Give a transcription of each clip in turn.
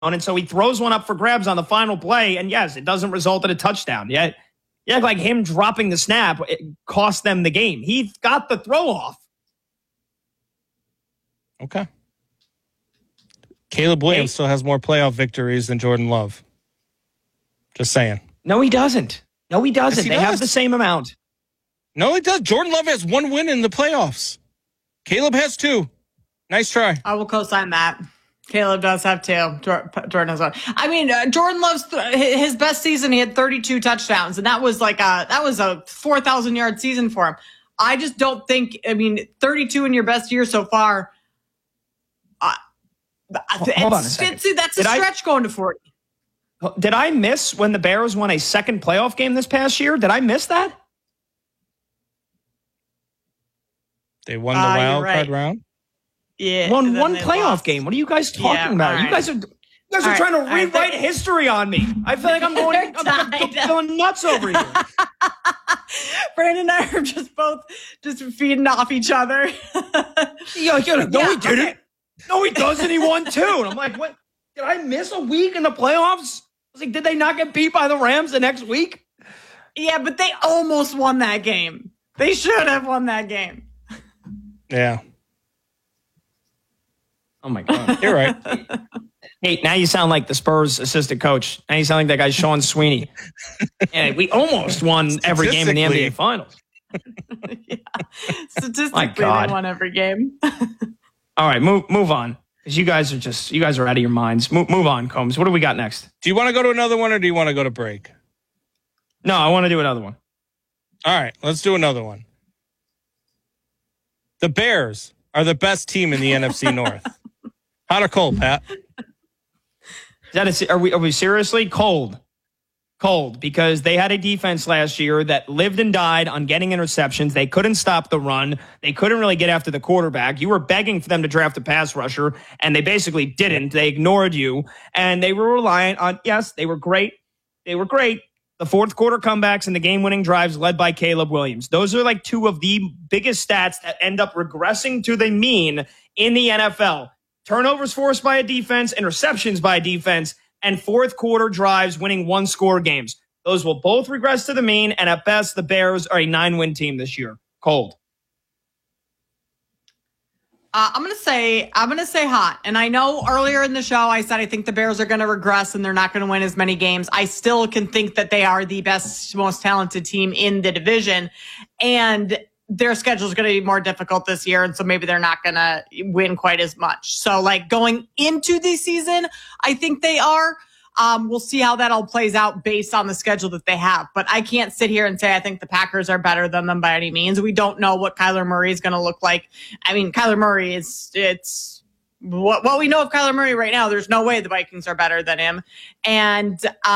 And so he throws one up for grabs on the final play. And yes, it doesn't result in a touchdown. Yeah, like him dropping the snap, it cost them the game. He got the throw off. Okay. Caleb Williams still has more playoff victories than Jordan Love. Just saying. No, he doesn't. Yes, they have the same amount. No, he does. Jordan Love has 1 win in the playoffs. Caleb has 2. Nice try. I will co-sign that. Caleb does have 2. Jordan has 1. I mean, Jordan Love's his best season. He had 32 touchdowns, and that was a 4,000-yard season for him. I just don't think. I mean, 32 in your best year so far. Hold on a second. That's a stretch going to 40. Did I miss when the Bears won a second playoff game this past year? Did I miss that? They won the wild card round. Yeah, won one playoff game. What are you guys talking about? Right. You guys are trying to rewrite history on me. I feel like I'm going nuts over here. Brandon and I are just feeding off each other. He didn't. No, he doesn't. He won 2. And I'm like, what? Did I miss a week in the playoffs? I was like, did they not get beat by the Rams the next week? Yeah, but they almost won that game. They should have won that game. Yeah. Oh, my God. You're right. Hey, now you sound like the Spurs assistant coach. Now you sound like that guy, Sean Sweeney. And we almost won every game in the NBA Finals. Yeah. Statistically, they won every game. All right, move on. Because you guys are out of your minds. Move on, Combs. What do we got next? Do you want to go to another one or do you want to go to break? No, I want to do another one. All right, let's do another one. The Bears are the best team in the NFC North. Hot or cold, Pat? Are we seriously? Cold, because they had a defense last year that lived and died on getting interceptions. They couldn't stop the run. They couldn't really get after the quarterback. You were begging for them to draft a pass rusher, and they basically didn't. They ignored you, and they were reliant on, yes, they were great. The fourth quarter comebacks and the game-winning drives led by Caleb Williams. Those are like 2 of the biggest stats that end up regressing to the mean in the NFL. Turnovers forced by a defense, interceptions by a defense, and fourth quarter drives winning 1-score games. Those will both regress to the mean, and at best, the Bears are a 9-win team this year. Cold. I'm gonna say hot. And I know earlier in the show I said I think the Bears are gonna regress and they're not gonna win as many games. I still can think that they are the best, most talented team in the division, and their schedule is going to be more difficult this year, and so maybe they're not going to win quite as much. So, like, going into the season, I think they are. We'll see how that all plays out based on the schedule that they have. But I can't sit here and say I think the Packers are better than them by any means. We don't know what Kyler Murray is going to look like. I mean, Kyler Murray it's what we know of Kyler Murray right now. There's no way the Vikings are better than him. And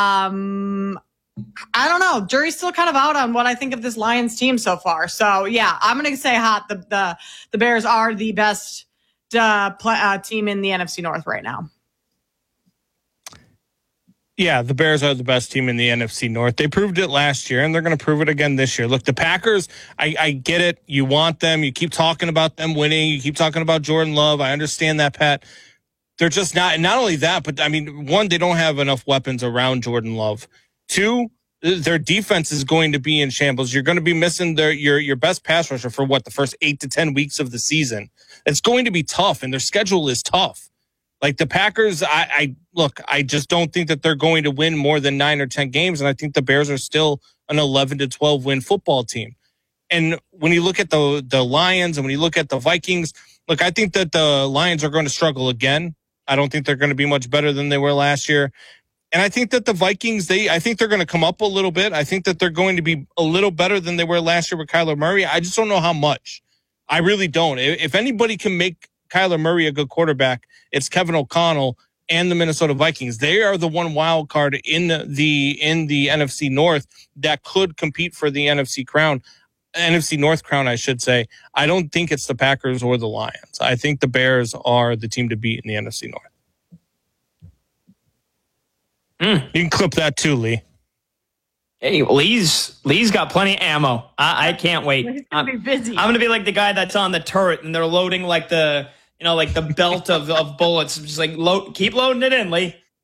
I don't know. Jury's still kind of out on what I think of this Lions team so far. So, yeah, I'm going to say hot. The Bears are the best team in the NFC North right now. Yeah, the Bears are the best team in the NFC North. They proved it last year, and they're going to prove it again this year. Look, the Packers, I get it. You want them. You keep talking about them winning. You keep talking about Jordan Love. I understand that, Pat. They're just not. And not only that, but, I mean, 1, they don't have enough weapons around Jordan Love. 2, their defense is going to be in shambles. You're going to be missing your best pass rusher for the first 8 to 10 weeks of the season. It's going to be tough, and their schedule is tough. Like the Packers, I just don't think that they're going to win more than 9 or 10 games, and I think the Bears are still an 11 to 12 win football team. And when you look at the Lions and when you look at the Vikings, look, I think that the Lions are going to struggle again. I don't think they're going to be much better than they were last year. And I think that the Vikings, I think they're going to come up a little bit. I think that they're going to be a little better than they were last year with Kyler Murray. I just don't know how much. I really don't. If anybody can make Kyler Murray a good quarterback, it's Kevin O'Connell and the Minnesota Vikings. They are the one wild card in the NFC North that could compete for the NFC North crown, I should say. I don't think it's the Packers or the Lions. I think the Bears are the team to beat in the NFC North. You can clip that too, Lee. Hey, Lee's got plenty of ammo. I can't wait. He's gonna be busy. I'm gonna be like the guy that's on the turret and they're loading like the belt of bullets. Just like keep loading it in, Lee.